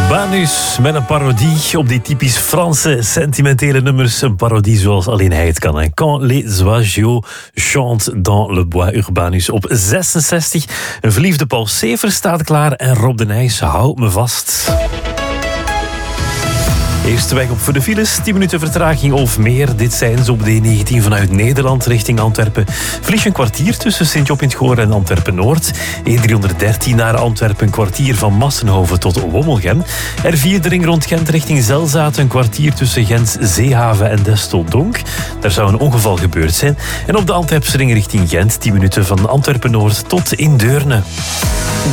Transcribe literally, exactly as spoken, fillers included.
Urbanus met een parodie op die typisch Franse sentimentele nummers. Een parodie zoals alleen hij het kan. Quand les oiseaux chantent dans le bois. Urbanus op zesenzestig. Een verliefde Paul Sever staat klaar en Rob de Nijs houdt me vast. Eerste weg op voor de files, tien minuten vertraging of meer. Dit zijn ze op de E negentien vanuit Nederland richting Antwerpen. Verlies je een kwartier tussen Sint-Job in het Goor en Antwerpen-Noord. E driehonderddertien naar Antwerpen, een kwartier van Massenhoven tot Wommelgem. R vier de ring rond Gent richting Zelzaat, een kwartier tussen Gent, Zeehaven en Destel-Donk. Daar zou een ongeval gebeurd zijn. En op de Antwerpse ring richting Gent, tien minuten van Antwerpen-Noord tot in Deurne.